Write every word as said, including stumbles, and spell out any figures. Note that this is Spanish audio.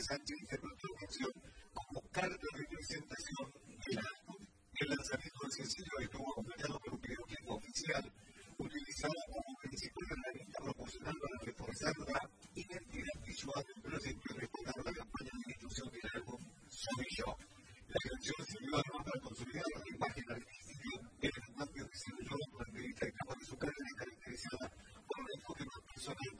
Sánchez hizo nuestra canción como carta de presentación del álbum. El lanzamiento del sencillo estuvo acompañado por un videoclip oficial utilizado como principal herramienta promocional para reforzar la identidad visual del proyecto y respaldar la campaña de difusión del álbum Soy Yo. La canción sirvió además para consolidar la imagen artística en el espacio que se desarrolló durante esta etapa de su carrera caracterizada por un enfoque más personal